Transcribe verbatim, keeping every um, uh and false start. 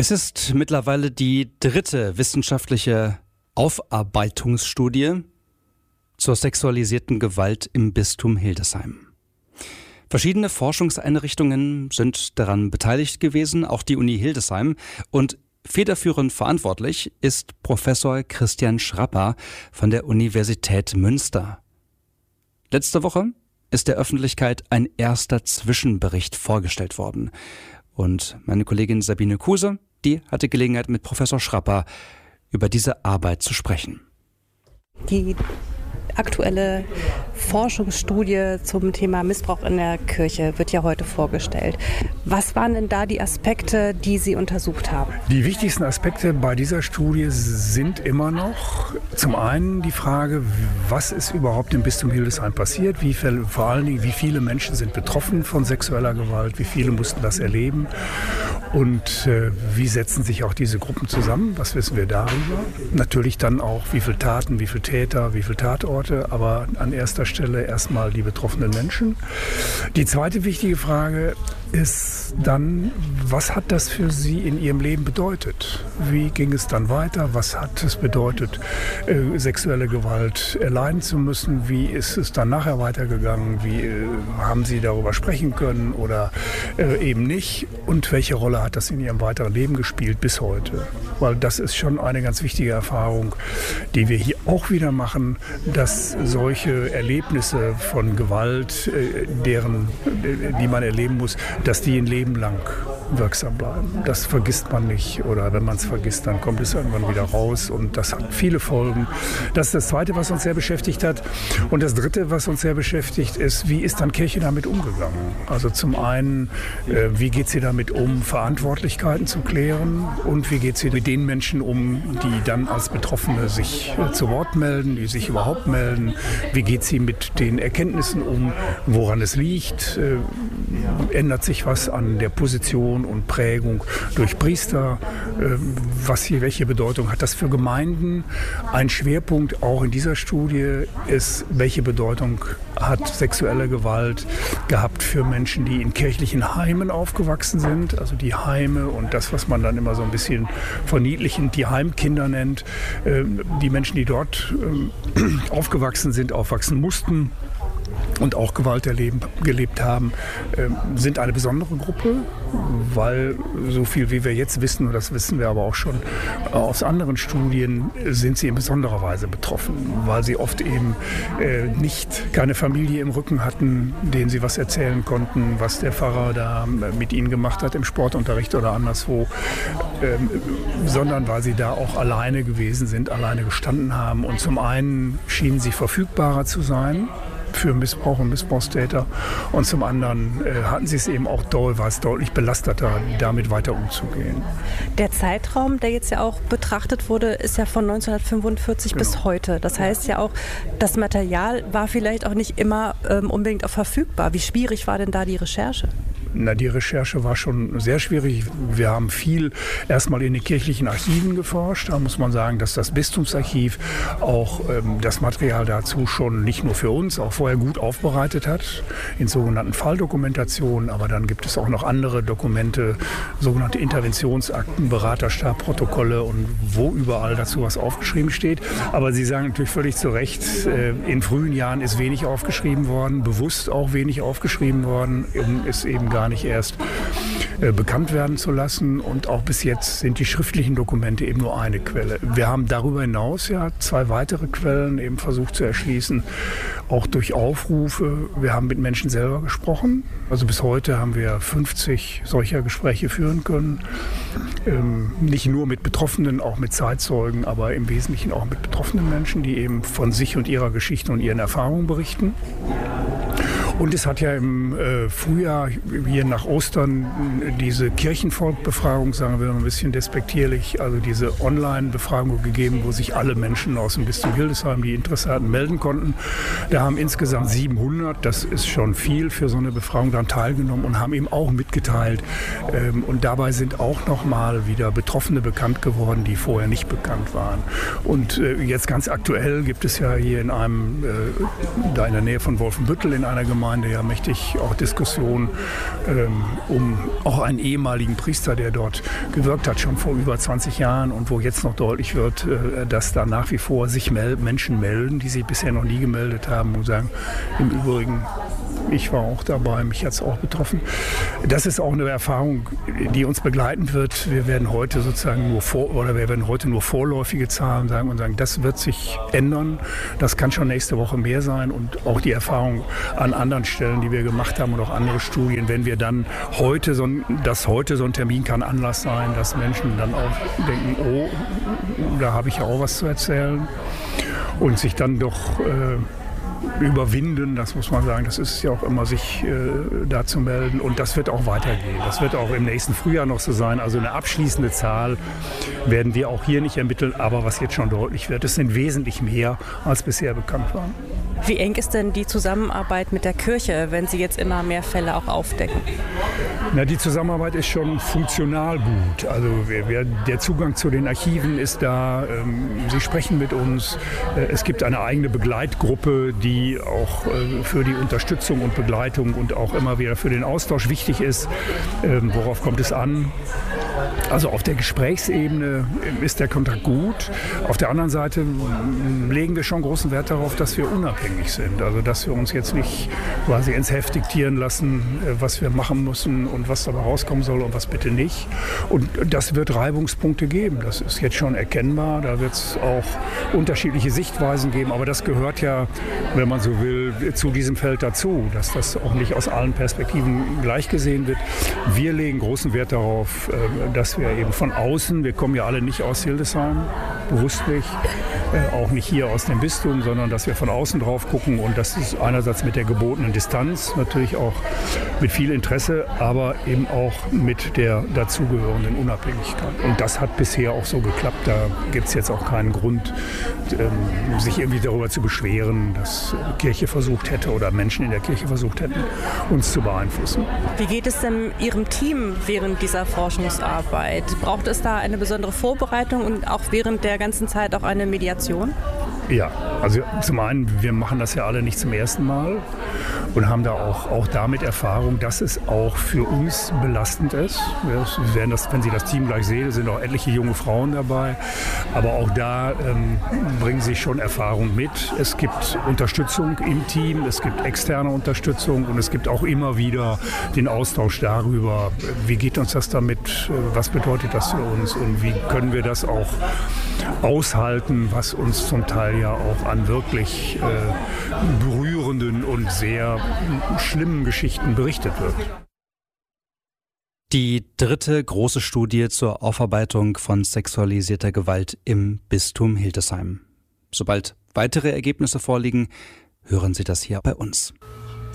Es ist mittlerweile die dritte wissenschaftliche Aufarbeitungsstudie zur sexualisierten Gewalt im Bistum Hildesheim. Verschiedene Forschungseinrichtungen sind daran beteiligt gewesen, auch die Uni Hildesheim, und federführend verantwortlich ist Professor Christian Schrapper von der Universität Münster. Letzte Woche ist der Öffentlichkeit ein erster Zwischenbericht vorgestellt worden. Und meine Kollegin Sabine Kuse, die hatte Gelegenheit, mit Professor Schrapper über diese Arbeit zu sprechen. Die aktuelle Forschungsstudie zum Thema Missbrauch in der Kirche wird ja heute vorgestellt. Was waren denn da die Aspekte, die Sie untersucht haben? Die wichtigsten Aspekte bei dieser Studie sind immer noch zum einen die Frage, was ist überhaupt im Bistum Hildesheim passiert, wie viel, vor allen Dingen, wie viele Menschen sind betroffen von sexueller Gewalt, wie viele mussten das erleben und äh, wie setzen sich auch diese Gruppen zusammen, was wissen wir darüber. Natürlich dann auch, wie viele Taten, wie viele Täter, wie viele Tatorte, aber an erster Stelle erstmal die betroffenen Menschen. Die zweite wichtige Frage ist dann, was hat das für Sie in Ihrem Leben bedeutet? Wie ging es dann weiter? Was hat es bedeutet, äh, sexuelle Gewalt erleiden zu müssen? Wie ist es dann nachher weitergegangen? Wie äh, haben Sie darüber sprechen können oder äh, eben nicht? Und welche Rolle hat das in Ihrem weiteren Leben gespielt bis heute? Weil das ist schon eine ganz wichtige Erfahrung, die wir hier auch wieder machen, dass solche Erlebnisse von Gewalt, äh, deren, äh, die man erleben muss, dass die ein Leben lang wirksam bleiben. Das vergisst man nicht, oder wenn man es vergisst, dann kommt es irgendwann wieder raus, und das hat viele Folgen. Das ist das Zweite, was uns sehr beschäftigt hat. Und das Dritte, was uns sehr beschäftigt, ist, wie ist dann Kirche damit umgegangen? Also zum einen, äh, wie geht sie damit um, Verantwortlichkeiten zu klären, und wie geht sie mit den Menschen um, die dann als Betroffene sich äh, zu Wort melden, die sich überhaupt melden? Wie geht sie mit den Erkenntnissen um, woran es liegt? Äh, ändert sich was an der Position und Prägung durch Priester? Was hier, welche Bedeutung hat das für Gemeinden? Ein Schwerpunkt auch in dieser Studie ist, welche Bedeutung hat sexuelle Gewalt gehabt für Menschen, die in kirchlichen Heimen aufgewachsen sind. Also die Heime und das, was man dann immer so ein bisschen verniedlichend die Heimkinder nennt. Die Menschen, die dort aufgewachsen sind, aufwachsen mussten und auch Gewalt erleben, gelebt haben, äh, sind eine besondere Gruppe, weil so viel wie wir jetzt wissen, und das wissen wir aber auch schon aus anderen Studien, sind sie in besonderer Weise betroffen, weil sie oft eben äh, nicht keine Familie im Rücken hatten, denen sie was erzählen konnten, was der Pfarrer da mit ihnen gemacht hat im Sportunterricht oder anderswo, äh, sondern weil sie da auch alleine gewesen sind, alleine gestanden haben. Und zum einen schienen sie verfügbarer zu sein für Missbrauch und Missbrauchstäter, und zum anderen äh, hatten sie es eben auch doll, war es deutlich belasteter, damit weiter umzugehen. Der Zeitraum, der jetzt ja auch betrachtet wurde, ist ja von neunzehnhundertfünfundvierzig genau. bis heute. Das heißt ja auch, das Material war vielleicht auch nicht immer ähm, unbedingt auch verfügbar. Wie schwierig war denn da die Recherche? Na, die Recherche war schon sehr schwierig. Wir haben viel erstmal in den kirchlichen Archiven geforscht. Da muss man sagen, dass das Bistumsarchiv auch ähm, das Material dazu schon nicht nur für uns, auch vorher gut aufbereitet hat, in sogenannten Falldokumentationen. Aber dann gibt es auch noch andere Dokumente, sogenannte Interventionsakten, Beraterstabprotokolle und wo überall dazu was aufgeschrieben steht. Aber Sie sagen natürlich völlig zu Recht, äh, in frühen Jahren ist wenig aufgeschrieben worden, bewusst auch wenig aufgeschrieben worden, um es eben gar nicht erst äh, bekannt werden zu lassen. Und auch bis jetzt sind die schriftlichen Dokumente eben nur eine Quelle. Wir haben darüber hinaus ja zwei weitere Quellen eben versucht zu erschließen, auch durch Aufrufe. Wir haben mit Menschen selber gesprochen. Also bis heute haben wir fünfzig solcher Gespräche führen können. Ähm, nicht nur mit Betroffenen, auch mit Zeitzeugen, aber im Wesentlichen auch mit betroffenen Menschen, die eben von sich und ihrer Geschichte und ihren Erfahrungen berichten. Und es hat ja im äh, Frühjahr hier nach Ostern diese Kirchenvolkbefragung, sagen wir mal ein bisschen despektierlich, also diese Online-Befragung gegeben, wo sich alle Menschen aus dem Bistum Hildesheim, die Interesse hatten, melden konnten. Da haben insgesamt siebenhundert, das ist schon viel für so eine Befragung, daran teilgenommen und haben eben auch mitgeteilt. Ähm, und dabei sind auch nochmal wieder Betroffene bekannt geworden, die vorher nicht bekannt waren. Und äh, jetzt ganz aktuell gibt es ja hier in einem, äh, da in der Nähe von Wolfenbüttel in einer Gemeinde, Pfarrgemeinde ja mächtig auch Diskussionen ähm, um auch einen ehemaligen Priester, der dort gewirkt hat, schon vor über zwanzig Jahren und wo jetzt noch deutlich wird, äh, dass da nach wie vor sich mel- Menschen melden, die sich bisher noch nie gemeldet haben und sagen, im Übrigen, ich war auch dabei, mich hat es auch betroffen. Das ist auch eine Erfahrung, die uns begleiten wird. Wir werden heute sozusagen nur vor, oder wir werden heute nur vorläufige Zahlen sagen und sagen, das wird sich ändern. Das kann schon nächste Woche mehr sein und auch die Erfahrung an anderen Stellen, die wir gemacht haben und auch andere Studien, wenn wir dann heute so ein, dass heute so ein Termin kann Anlass sein, dass Menschen dann auch denken, oh, da habe ich ja auch was zu erzählen und sich dann doch äh, überwinden, das muss man sagen, das ist ja auch immer, sich äh, da zu melden und das wird auch weitergehen. Das wird auch im nächsten Frühjahr noch so sein. Also eine abschließende Zahl werden wir auch hier nicht ermitteln, aber was jetzt schon deutlich wird, es sind wesentlich mehr, als bisher bekannt waren. Wie eng ist denn die Zusammenarbeit mit der Kirche, wenn Sie jetzt immer mehr Fälle auch aufdecken? Na, die Zusammenarbeit ist schon funktional gut. Also wir, wir, der Zugang zu den Archiven ist da. Ähm, sie sprechen mit uns. Äh, es gibt eine eigene Begleitgruppe, die auch äh, für die Unterstützung und Begleitung und auch immer wieder für den Austausch wichtig ist. Ähm, worauf kommt es an? Also auf der Gesprächsebene ist der Kontakt gut. Auf der anderen Seite legen wir schon großen Wert darauf, dass wir unabhängig sind. Also dass wir uns jetzt nicht quasi ins Heft diktieren lassen, was wir machen müssen und was dabei rauskommen soll und was bitte nicht. Und das wird Reibungspunkte geben. Das ist jetzt schon erkennbar. Da wird es auch unterschiedliche Sichtweisen geben. Aber das gehört ja, wenn man so will, zu diesem Feld dazu, dass das auch nicht aus allen Perspektiven gleich gesehen wird. Wir legen großen Wert darauf, dass wir eben von außen, wir kommen ja alle nicht aus Hildesheim, bewusst nicht, äh, auch nicht hier aus dem Bistum, sondern dass wir von außen drauf gucken und das ist einerseits mit der gebotenen Distanz, natürlich auch mit viel Interesse, aber eben auch mit der dazugehörenden Unabhängigkeit. Und das hat bisher auch so geklappt, da gibt es jetzt auch keinen Grund, ähm, sich irgendwie darüber zu beschweren, dass die Kirche versucht hätte oder Menschen in der Kirche versucht hätten, uns zu beeinflussen. Wie geht es denn Ihrem Team während dieser Forschungsarbeit? Braucht es da eine besondere Vorbereitung und auch während der ganzen Zeit auch eine Mediation? Ja, also zum einen, wir machen das ja alle nicht zum ersten Mal und haben da auch, auch damit Erfahrung, dass es auch für uns belastend ist. Wir werden das, wenn Sie das Team gleich sehen, sind auch etliche junge Frauen dabei, aber auch da ähm, bringen sie schon Erfahrung mit. Es gibt Unterstützung im Team, es gibt externe Unterstützung und es gibt auch immer wieder den Austausch darüber, wie geht uns das damit, was bedeutet das für uns und wie können wir das auch aushalten, was uns zum Teil ja auch an wirklich äh, berührenden und sehr schlimmen Geschichten berichtet wird. Die dritte große Studie zur Aufarbeitung von sexualisierter Gewalt im Bistum Hildesheim. Sobald weitere Ergebnisse vorliegen, hören Sie das hier bei uns.